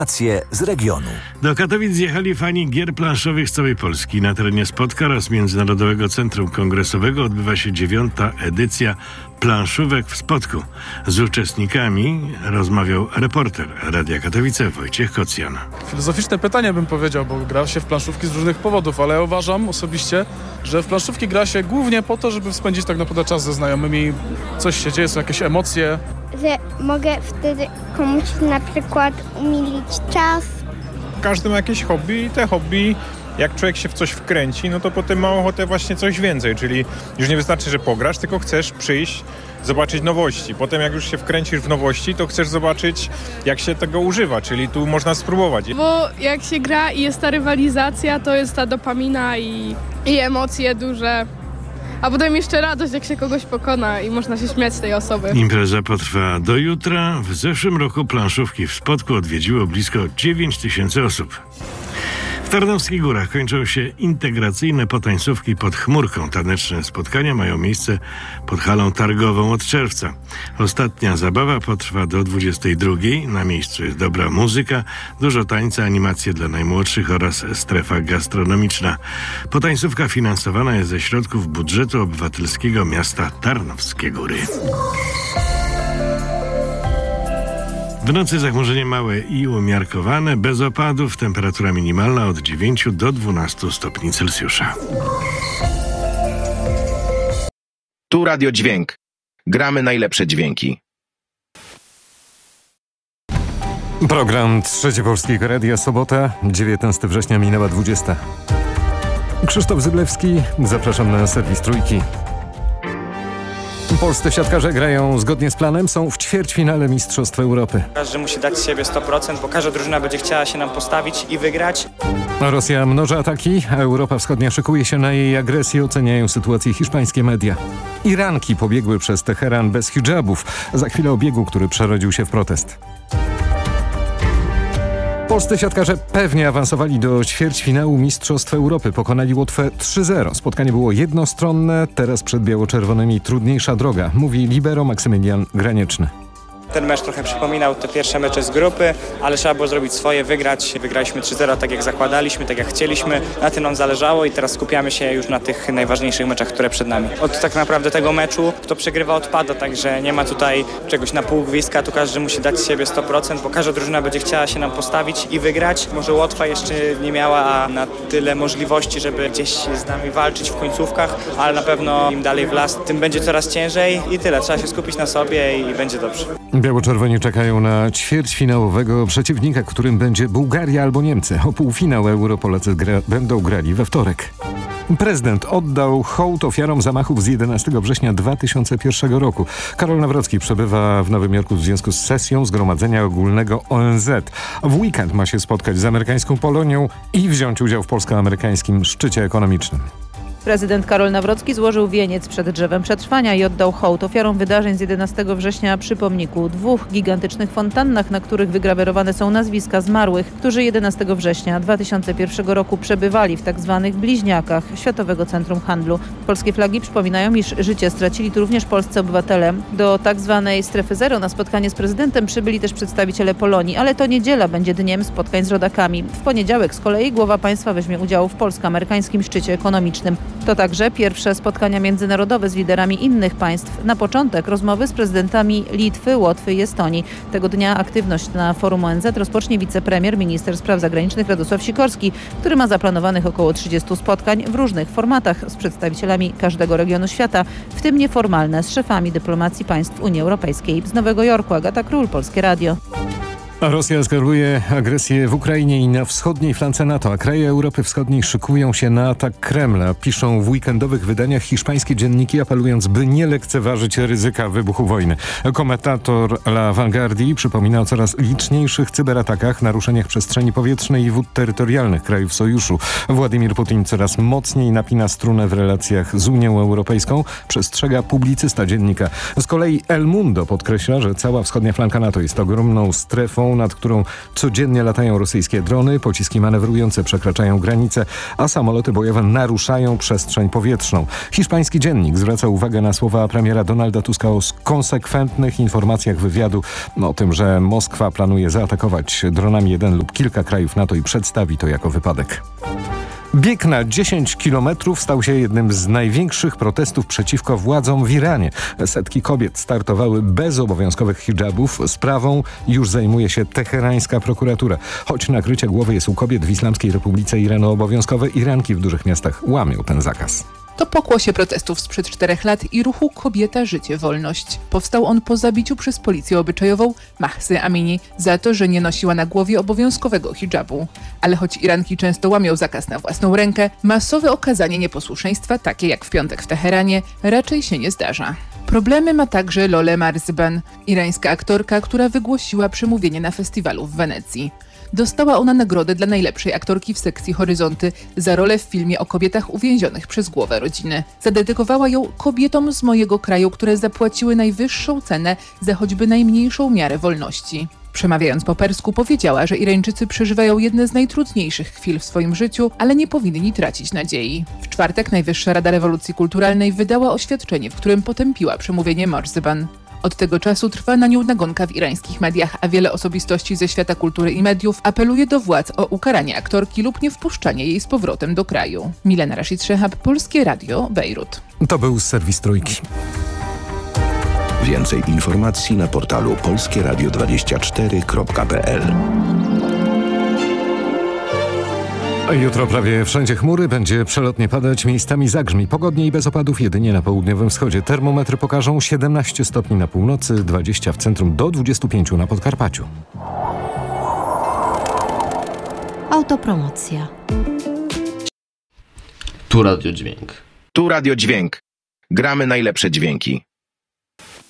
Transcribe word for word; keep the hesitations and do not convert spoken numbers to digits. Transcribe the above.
z regionu. Do Katowic zjechali fani gier planszowych z całej Polski. Na terenie Spotka oraz Międzynarodowego Centrum Kongresowego odbywa się dziewiąta edycja planszówek w Spodku. Z uczestnikami rozmawiał reporter Radia Katowice Wojciech Kocjan. Filozoficzne pytanie bym powiedział, bo gra się w planszówki z różnych powodów, ale ja uważam osobiście, że w planszówki gra się głównie po to, żeby spędzić tak naprawdę czas ze znajomymi. Coś się dzieje, są jakieś emocje. Że mogę wtedy komuś na przykład umilić czas. Każdy ma jakieś hobby i te hobby, jak człowiek się w coś wkręci, no to potem ma ochotę właśnie coś więcej, czyli już nie wystarczy, że pograsz, tylko chcesz przyjść, zobaczyć nowości. Potem jak już się wkręcisz w nowości, to chcesz zobaczyć, jak się tego używa, czyli tu można spróbować. Bo jak się gra i jest ta rywalizacja, to jest ta dopamina i, i emocje duże. A potem jeszcze radość, jak się kogoś pokona i można się śmiać z tej osoby. Impreza potrwa do jutra. W zeszłym roku planszówki w Spodku odwiedziło blisko dziewięć tysięcy osób. W Tarnowskich Górach kończą się integracyjne potańcówki pod chmurką. Taneczne spotkania mają miejsce pod halą targową od czerwca. Ostatnia zabawa potrwa do dwudziestej drugiej. Na miejscu jest dobra muzyka, dużo tańca, animacje dla najmłodszych oraz strefa gastronomiczna. Potańcówka finansowana jest ze środków budżetu obywatelskiego miasta Tarnowskie Góry. W nocy zachmurzenie małe i umiarkowane, bez opadów, temperatura minimalna od dziewięciu do dwunastu stopni Celsjusza. Tu Radio Dźwięk. Gramy najlepsze dźwięki. Program Trzecie Polskiego Radia, sobota, dziewiętnastego września, minęła dwudziesta. Krzysztof Zyblewski, zapraszam na serwis Trójki. Polscy siatkarze grają zgodnie z planem, są w ćwierćfinale Mistrzostw Europy. Każdy musi dać z siebie sto procent, bo każda drużyna będzie chciała się nam postawić i wygrać. Rosja mnoży ataki, a Europa Wschodnia szykuje się na jej agresję, oceniają sytuację hiszpańskie media. Iranki pobiegły przez Teheran bez hidżabów. Za chwilę o biegu, który przerodził się w protest. Polscy siatkarze pewnie awansowali do ćwierćfinału Mistrzostw Europy. Pokonali Łotwę trzy zero. Spotkanie było jednostronne, teraz przed biało-czerwonymi trudniejsza droga, mówi libero Maksymilian Granieczny. Ten mecz trochę przypominał te pierwsze mecze z grupy, ale trzeba było zrobić swoje, wygrać. Wygraliśmy trzy zero tak jak zakładaliśmy, tak jak chcieliśmy. Na tym nam zależało i teraz skupiamy się już na tych najważniejszych meczach, które przed nami. Od tak naprawdę tego meczu, kto przegrywa, odpada, także nie ma tutaj czegoś na pół gwizdka, tu każdy musi dać z siebie sto procent, bo każda drużyna będzie chciała się nam postawić i wygrać. Może Łotwa jeszcze nie miała na tyle możliwości, żeby gdzieś z nami walczyć w końcówkach, ale na pewno im dalej w las, tym będzie coraz ciężej i tyle. Trzeba się skupić na sobie i będzie dobrze. Biało-czerwoni czekają na ćwierćfinałowego przeciwnika, którym będzie Bułgaria albo Niemcy. O półfinał Euro Polacy gra- będą grali we wtorek. Prezydent oddał hołd ofiarom zamachów z jedenastego września dwa tysiące pierwszego roku. Karol Nawrocki przebywa w Nowym Jorku w związku z sesją Zgromadzenia Ogólnego O N Z. W weekend ma się spotkać z amerykańską Polonią i wziąć udział w polsko-amerykańskim szczycie ekonomicznym. Prezydent Karol Nawrocki złożył wieniec przed drzewem przetrwania i oddał hołd ofiarom wydarzeń z jedenastego września przy pomniku dwóch gigantycznych fontannach, na których wygrawerowane są nazwiska zmarłych, którzy jedenastego września dwa tysiące pierwszego roku przebywali w tzw. bliźniakach Światowego Centrum Handlu. Polskie flagi przypominają, iż życie stracili tu również polscy obywatele. Do tzw. strefy zero na spotkanie z prezydentem przybyli też przedstawiciele Polonii, ale to niedziela będzie dniem spotkań z rodakami. W poniedziałek z kolei głowa państwa weźmie udział w polsko-amerykańskim szczycie ekonomicznym. To także pierwsze spotkania międzynarodowe z liderami innych państw. Na początek rozmowy z prezydentami Litwy, Łotwy i Estonii. Tego dnia aktywność na forum O N Z rozpocznie wicepremier, minister spraw zagranicznych Radosław Sikorski, który ma zaplanowanych około trzydziestu spotkań w różnych formatach z przedstawicielami każdego regionu świata, w tym nieformalne z szefami dyplomacji państw Unii Europejskiej. Z Nowego Jorku Agata Król, Polskie Radio. A Rosja eskaluje agresję w Ukrainie i na wschodniej flance NATO, a kraje Europy Wschodniej szykują się na atak Kremla. Piszą w weekendowych wydaniach hiszpańskie dzienniki, apelując, by nie lekceważyć ryzyka wybuchu wojny. Komentator La Vanguardii przypomina o coraz liczniejszych cyberatakach, naruszeniach przestrzeni powietrznej i wód terytorialnych krajów sojuszu. Władimir Putin coraz mocniej napina strunę w relacjach z Unią Europejską, przestrzega publicysta dziennika. Z kolei El Mundo podkreśla, że cała wschodnia flanka NATO jest ogromną strefą Polską, nad którą codziennie latają rosyjskie drony, pociski manewrujące przekraczają granice, a samoloty bojowe naruszają przestrzeń powietrzną. Hiszpański dziennik zwraca uwagę na słowa premiera Donalda Tuska o konsekwentnych informacjach wywiadu o tym, że Moskwa planuje zaatakować dronami jeden lub kilka krajów NATO i przedstawi to jako wypadek. Bieg na dziesięć kilometrów stał się jednym z największych protestów przeciwko władzom w Iranie. Setki kobiet startowały bez obowiązkowych hijabów. Sprawą już zajmuje się teherańska prokuratura. Choć nakrycie głowy jest u kobiet w Islamskiej Republice Iranu obowiązkowe, Iranki w dużych miastach łamią ten zakaz. To pokłosie protestów sprzed czterech lat i ruchu Kobieta, Życie, Wolność. Powstał on po zabiciu przez policję obyczajową Mahsy Amini za to, że nie nosiła na głowie obowiązkowego hijabu. Ale choć Iranki często łamią zakaz na własną rękę, masowe okazanie nieposłuszeństwa, takie jak w piątek w Teheranie, raczej się nie zdarza. Problemy ma także Lole Marzban, irańska aktorka, która wygłosiła przemówienie na festiwalu w Wenecji. Dostała ona nagrodę dla najlepszej aktorki w sekcji Horyzonty za rolę w filmie o kobietach uwięzionych przez głowę rodziny. Zadedykowała ją kobietom z mojego kraju, które zapłaciły najwyższą cenę za choćby najmniejszą miarę wolności. Przemawiając po persku, powiedziała, że Irańczycy przeżywają jedne z najtrudniejszych chwil w swoim życiu, ale nie powinni tracić nadziei. W czwartek Najwyższa Rada Rewolucji Kulturalnej wydała oświadczenie, w którym potępiła przemówienie Marzban. Od tego czasu trwa na nią nagonka w irańskich mediach, a wiele osobistości ze świata kultury i mediów apeluje do władz o ukaranie aktorki lub niewpuszczanie jej z powrotem do kraju. Milena Rashid-Szehab, Polskie Radio, Bejrut. To był serwis Trójki. Więcej informacji na portalu polskie radio dwadzieścia cztery kropka p l. Jutro prawie wszędzie chmury, będzie przelotnie padać, miejscami zagrzmi. Pogodnie i bez opadów jedynie na południowym wschodzie. Termometry pokażą siedemnaście stopni na północy, dwadzieścia w centrum, do dwudziestu pięciu na Podkarpaciu. Autopromocja. Tu Radio Dźwięk. Tu Radio Dźwięk. Gramy najlepsze dźwięki.